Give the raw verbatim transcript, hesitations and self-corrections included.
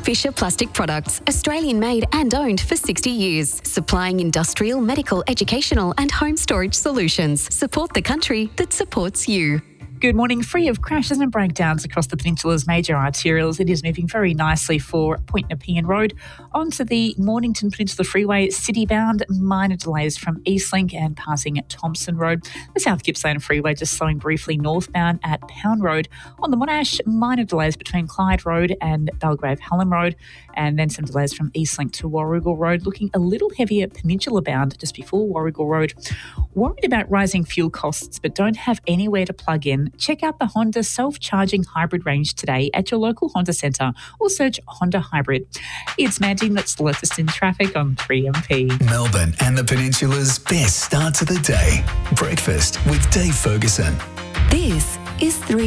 Fisher Plastic Products, Australian made and owned for sixty years, supplying industrial, medical, educational and home storage solutions. Support the country that supports you. Good morning. Free of crashes and breakdowns across the peninsula's major arterials, it is moving very nicely for Point Nepean Road onto the Mornington Peninsula Freeway, city-bound. Minor delays from Eastlink and passing at Thompson Road. The South Gippsland Freeway just slowing briefly northbound at Pound Road. On the Monash, minor delays between Clyde Road and Belgrave Hallam Road, and then some delays from Eastlink to Warrigal Road, looking a little heavier peninsula-bound just before Warrigal Road. Worried about rising fuel costs but don't have anywhere to plug in? Check out the Honda self-charging hybrid range today at your local Honda centre or search Honda Hybrid. It's Mandy, that's left in traffic on three M P. Melbourne and the Peninsula's best start to the day. Breakfast with Dave Ferguson. This is three